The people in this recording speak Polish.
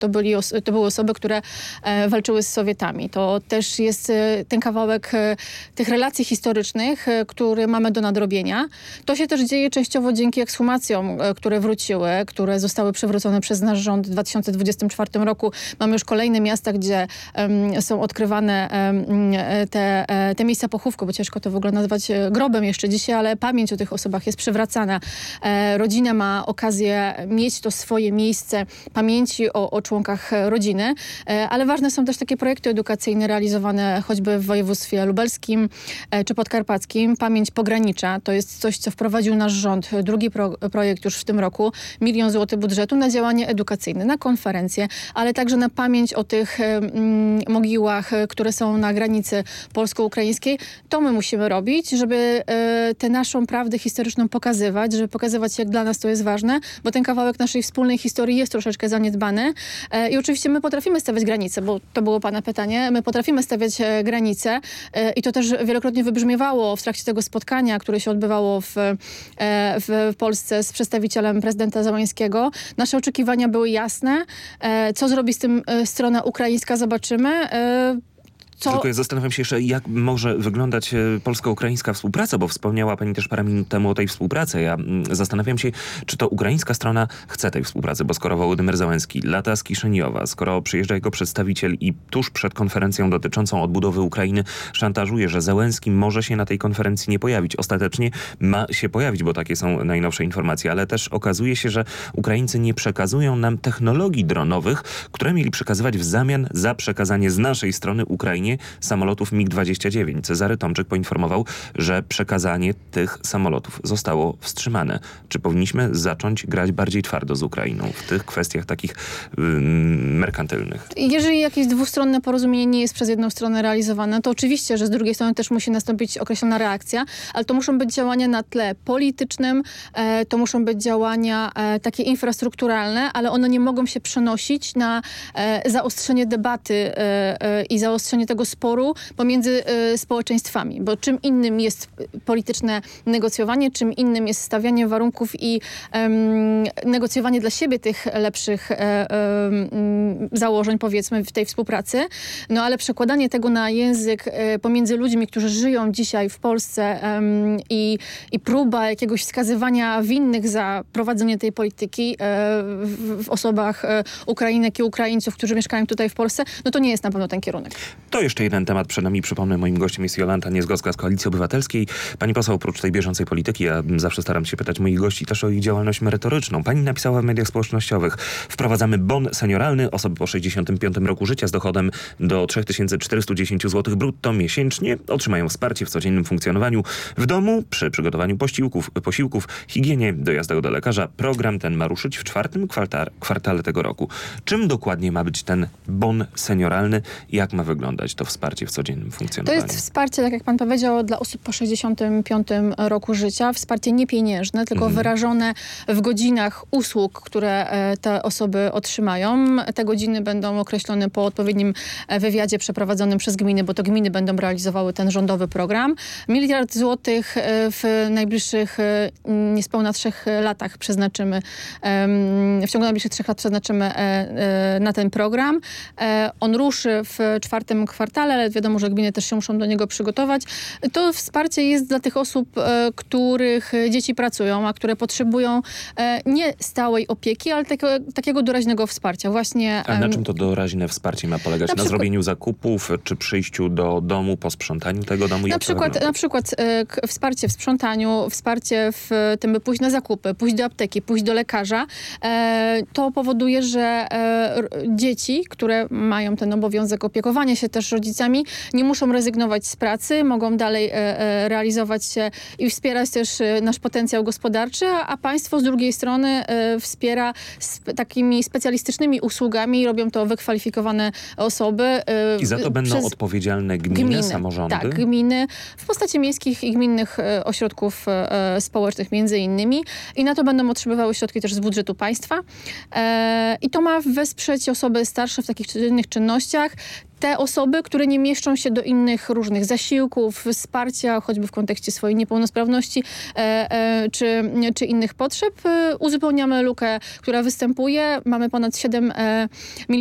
to były osoby, które walczyły z Sowietami. To też jest ten kawałek tych relacji historycznych, który mamy do nadrobienia. To się też dzieje częściowo dzięki ekshumacjom, które wróciły, które zostały przywrócone przez nasz rząd w 2024 roku. Mamy już kolejne miasta, gdzie są odkrywane te miejsca pochówku, bo ciężko to w ogóle nazwać grobem jeszcze dzisiaj, ale pamięć o tych osobach jest przywracana. Rodzina ma okazję mieć to swoje miejsce pamięci o członkach rodziny, ale ważne są też takie projekty edukacyjne realizowane choćby w województwie lubelskim czy podkarpackim. Pamięć pogranicza to jest coś, co wprowadził nasz rząd. Drugi projekt już w tym roku. 1 000 000 złotych budżetu na działanie edukacyjne, na konferencje, ale także na pamięć o tych mogiłach, które są na granicy polsko-ukraińskiej. To my musimy robić, żeby tę naszą prawdę historyczną pokazywać, żeby pokazywać, jak dla nas to jest ważne, bo ten kawałek naszej wspólnej historii jest troszeczkę zaniedbany. I oczywiście my potrafimy stawiać granice, bo to było pana pytanie. My potrafimy stawiać granice i to też wielokrotnie wybrzmiewało w trakcie tego spotkania, które się odbywało w Polsce z przedstawicielem prezydenta Zełenskiego. Nasze oczekiwania były jasne. Co zrobi z tym strona ukraińska, zobaczymy. Tylko ja zastanawiam się jeszcze, jak może wyglądać polsko-ukraińska współpraca, bo wspomniała pani też parę minut temu o tej współpracy. Ja zastanawiam się, czy to ukraińska strona chce tej współpracy, bo skoro Wołodymyr Zełenski lata z Kiszyniowa, skoro przyjeżdża jego przedstawiciel i tuż przed konferencją dotyczącą odbudowy Ukrainy szantażuje, że Zełenski może się na tej konferencji nie pojawić. Ostatecznie ma się pojawić, bo takie są najnowsze informacje, ale też okazuje się, że Ukraińcy nie przekazują nam technologii dronowych, które mieli przekazywać w zamian za przekazanie z naszej strony Ukrainie samolotów MiG-29. Cezary Tomczyk poinformował, że przekazanie tych samolotów zostało wstrzymane. Czy powinniśmy zacząć grać bardziej twardo z Ukrainą w tych kwestiach takich merkantylnych? Jeżeli jakieś dwustronne porozumienie nie jest przez jedną stronę realizowane, to oczywiście, że z drugiej strony też musi nastąpić określona reakcja, ale to muszą być działania na tle politycznym, to muszą być działania takie infrastrukturalne, ale one nie mogą się przenosić na zaostrzenie debaty i zaostrzenie tego sporu pomiędzy społeczeństwami, bo czym innym jest polityczne negocjowanie, czym innym jest stawianie warunków i negocjowanie dla siebie tych lepszych założeń, powiedzmy, w tej współpracy. No ale przekładanie tego na język pomiędzy ludźmi, którzy żyją dzisiaj w Polsce i próba jakiegoś wskazywania winnych za prowadzenie tej polityki w osobach Ukrainek i Ukraińców, którzy mieszkają tutaj w Polsce, no to nie jest na pewno ten kierunek. To jeszcze jeden temat przed nami. Przypomnę, moim gościem jest Jolanta Niezgocka z Koalicji Obywatelskiej. Pani poseł, oprócz tej bieżącej polityki, ja zawsze staram się pytać moich gości też o ich działalność merytoryczną. Pani napisała w mediach społecznościowych: wprowadzamy bon senioralny. Osoby po 65 roku życia z dochodem do 3410 zł brutto miesięcznie otrzymają wsparcie w codziennym funkcjonowaniu w domu, przy przygotowaniu posiłków, higienie, dojazdach do lekarza. Program ten ma ruszyć w 4. kwartale tego roku. Czym dokładnie ma być ten bon senioralny? Jak ma wyglądać to wsparcie w codziennym funkcjonowaniu? To jest wsparcie, tak jak pan powiedział, dla osób po 65 roku życia. Wsparcie niepieniężne, tylko wyrażone w godzinach usług, które te osoby otrzymają. Te godziny będą określone po odpowiednim wywiadzie przeprowadzonym przez gminy, bo to gminy będą realizowały ten rządowy program. 1 000 000 000 złotych w najbliższych niespełna 3 latach przeznaczymy, w ciągu najbliższych 3 lat przeznaczymy na ten program. On ruszy w 4. kwartale, ale wiadomo, że gminy też się muszą do niego przygotować. To wsparcie jest dla tych osób, których dzieci pracują, a które potrzebują nie stałej opieki, ale takiego doraźnego wsparcia. Właśnie, a na czym to doraźne wsparcie ma polegać? Na zrobieniu zakupów, czy przyjściu do domu, po sprzątaniu tego domu? Na przykład wsparcie w sprzątaniu, wsparcie w tym, by pójść na zakupy, pójść do apteki, pójść do lekarza. To powoduje, że dzieci, które mają ten obowiązek opiekowania się też rodzicami, nie muszą rezygnować z pracy, mogą dalej realizować się i wspierać też nasz potencjał gospodarczy, a państwo z drugiej strony wspiera takimi specjalistycznymi usługami, robią to wykwalifikowane osoby. I za to będą odpowiedzialne gminy, samorządy? Tak, gminy w postaci miejskich i gminnych ośrodków społecznych między innymi. I na to będą otrzymywały środki też z budżetu państwa. I to ma wesprzeć osoby starsze w takich codziennych czynnościach. te osoby, które nie mieszczą się do innych różnych zasiłków, wsparcia, choćby w kontekście swojej niepełnosprawności czy innych potrzeb. Uzupełniamy lukę, która występuje. Mamy ponad 7 milionów